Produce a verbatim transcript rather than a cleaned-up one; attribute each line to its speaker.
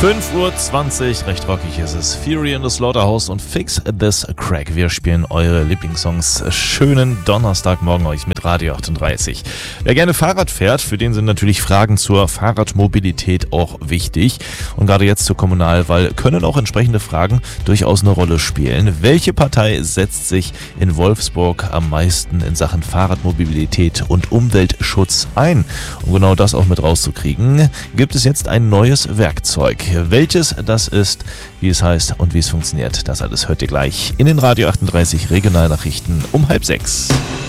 Speaker 1: fünf Uhr zwanzig, recht rockig ist es. Fury in the Slaughterhouse und Fix This Crack. Wir spielen eure Lieblingssongs. Schönen Donnerstagmorgen euch mit Radio achtunddreißig. Wer gerne Fahrrad fährt, für den sind natürlich Fragen zur Fahrradmobilität auch wichtig. Und gerade jetzt zur Kommunalwahl können auch entsprechende Fragen durchaus eine Rolle spielen. Welche Partei setzt sich in Wolfsburg am meisten in Sachen Fahrradmobilität und Umweltschutz ein? Um genau das auch mit rauszukriegen, gibt es jetzt ein neues Werkzeug. Welches das ist, wie es heißt und wie es funktioniert, das alles hört ihr gleich in den Radio achtunddreißig Regionalnachrichten um halb sechs.